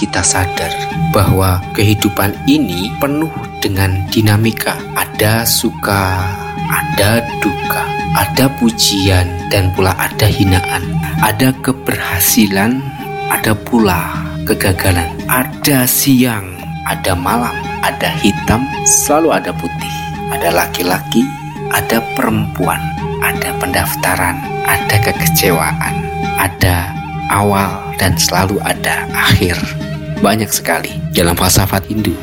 kita sadar bahwa kehidupan ini penuh dengan dinamika. Ada suka, ada duka, ada pujian dan pula ada hinaan. Ada keberhasilan, ada pula kegagalan. Ada siang, ada malam, ada hitam, selalu ada putih. Ada laki-laki, ada perempuan, ada pendaftaran, ada kekecewaan, ada awal dan selalu ada akhir. Banyak sekali dalam falsafah Hindu.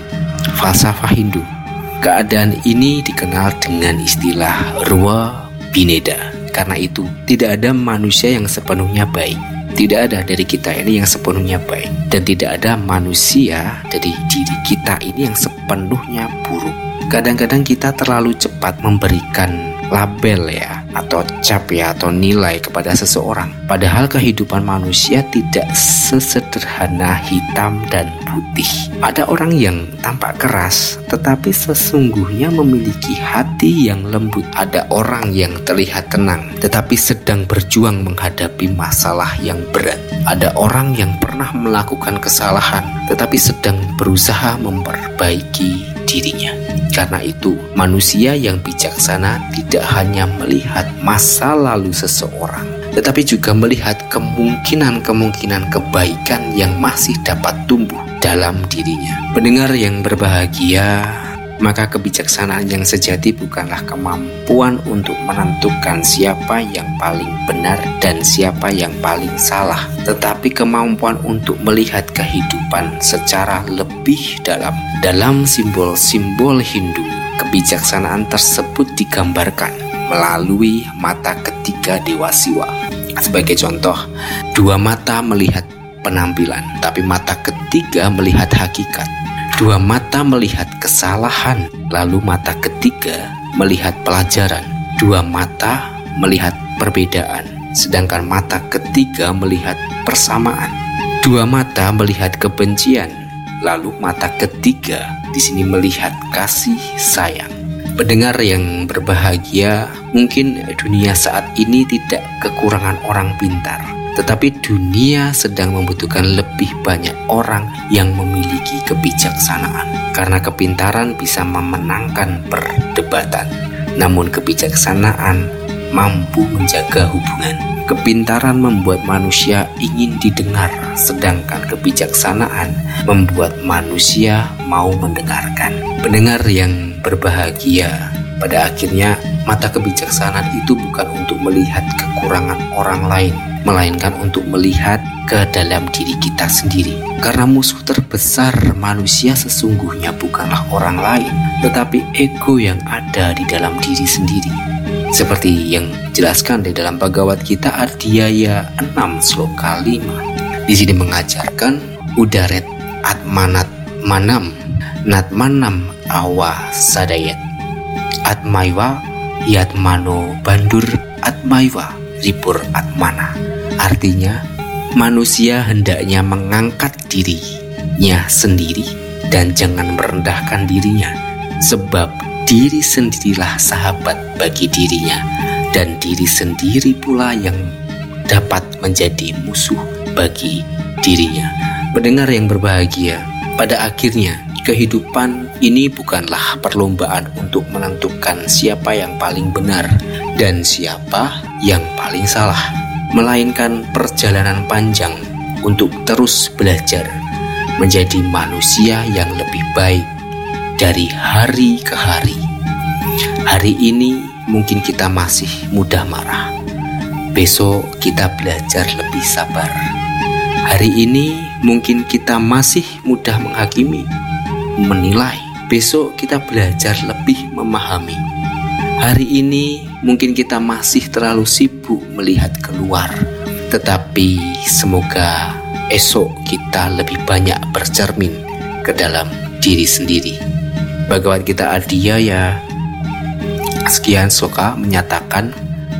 Keadaan ini dikenal dengan istilah Rua Bineda. Karena itu tidak ada manusia yang sepenuhnya baik. Tidak ada dari kita ini yang sepenuhnya baik. Dan tidak ada manusia dari diri kita ini yang sepenuhnya buruk. Kadang-kadang kita terlalu cepat memberikan label atau cap atau nilai kepada seseorang. Padahal kehidupan manusia tidak sesederhana hitam dan putih. Ada orang yang tampak keras tetapi sesungguhnya memiliki hati yang lembut. Ada orang yang terlihat tenang tetapi sedang berjuang menghadapi masalah yang berat. Ada orang yang pernah melakukan kesalahan tetapi sedang berusaha memperbaiki dirinya. Karena itu, manusia yang bijaksana tidak hanya melihat masa lalu seseorang, tetapi juga melihat kemungkinan-kemungkinan kebaikan yang masih dapat tumbuh dalam dirinya. Pendengar yang berbahagia, maka kebijaksanaan yang sejati bukanlah kemampuan untuk menentukan siapa yang paling benar dan siapa yang paling salah, tetapi kemampuan untuk melihat kehidupan secara lebih dalam. Dalam simbol-simbol Hindu, kebijaksanaan tersebut digambarkan melalui mata ketiga Dewa Siwa. Sebagai contoh, dua mata melihat penampilan, tapi mata ketiga melihat hakikat. Dua mata melihat kesalahan, lalu mata ketiga melihat pelajaran. Dua mata melihat perbedaan, sedangkan mata ketiga melihat persamaan. Dua mata melihat kebencian, lalu mata ketiga di sini melihat kasih sayang. Pendengar yang berbahagia, mungkin dunia saat ini tidak kekurangan orang pintar. Tetapi dunia sedang membutuhkan lebih banyak orang yang memiliki kebijaksanaan. Karena kepintaran bisa memenangkan perdebatan, namun kebijaksanaan mampu menjaga hubungan. Kepintaran membuat manusia ingin didengar, sedangkan kebijaksanaan membuat manusia mau mendengarkan. Pendengar yang berbahagia, pada akhirnya mata kebijaksanaan itu bukan untuk melihat kekurangan orang lain, melainkan untuk melihat ke dalam diri kita sendiri. Karena musuh terbesar manusia sesungguhnya bukanlah orang lain, tetapi ego yang ada di dalam diri sendiri. Seperti yang dijelaskan di dalam Bhagavad Gita Adhyaya 6 sloka 5. Di sini mengajarkan udaret atmanat manam natmanam awa sadayat atmaiwa yatmano bandur atmaiwa ripur atmana. Artinya, manusia hendaknya mengangkat dirinya sendiri dan jangan merendahkan dirinya, sebab diri sendirilah sahabat bagi dirinya, dan diri sendiri pula yang dapat menjadi musuh bagi dirinya. Pendengar yang berbahagia, pada akhirnya kehidupan ini bukanlah perlombaan untuk menentukan siapa yang paling benar dan siapa yang paling salah, melainkan perjalanan panjang untuk terus belajar menjadi manusia yang lebih baik dari hari ke hari. Hari ini mungkin kita masih mudah marah, besok kita belajar lebih sabar. Hari ini mungkin kita masih mudah menghakimi, menilai, besok kita belajar lebih memahami. Hari ini mungkin kita masih terlalu sibuk melihat keluar, tetapi semoga esok kita lebih banyak bercermin ke dalam diri sendiri. Bhagavad Gita Adhyaya sekian sloka menyatakan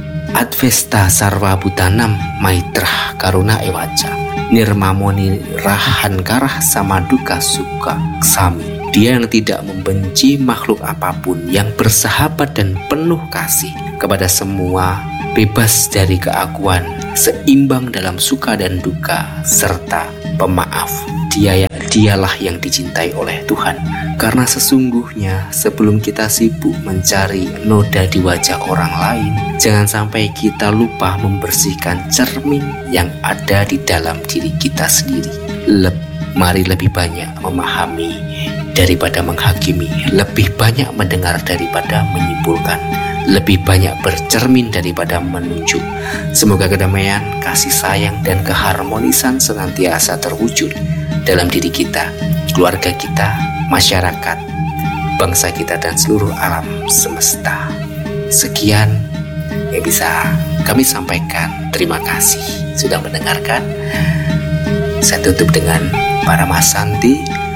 Advesta sarva bhutanam maitrah karuna ewaca nirmamoni rahankarah samaduka suka ksami. Dia yang tidak membenci makhluk apapun, yang bersahabat dan penuh kasih kepada semua, bebas dari keakuan, seimbang dalam suka dan duka, serta pemaaf. Dia dialah yang dicintai oleh Tuhan. Karena sesungguhnya sebelum kita sibuk mencari noda di wajah orang lain, jangan sampai kita lupa membersihkan cermin yang ada di dalam diri kita sendiri. Mari lebih banyak memahami daripada menghakimi, lebih banyak mendengar daripada menyimpulkan, lebih banyak bercermin daripada menunjuk. Semoga kedamaian, kasih sayang, dan keharmonisan senantiasa terwujud dalam diri kita, keluarga kita, masyarakat, bangsa kita, dan seluruh alam semesta. Sekian yang bisa kami sampaikan. Terima kasih sudah mendengarkan. Saya tutup dengan Paramasanti.